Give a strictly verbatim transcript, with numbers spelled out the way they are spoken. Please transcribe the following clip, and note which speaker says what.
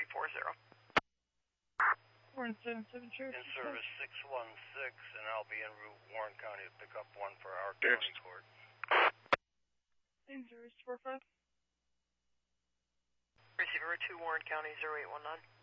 Speaker 1: four zero.
Speaker 2: Warren seven seven Sheriff.
Speaker 3: In service six one six, and I'll be en route Warren County to pick up one for our county court.
Speaker 2: In service four five.
Speaker 1: Receiver two Warren County zero eight one nine.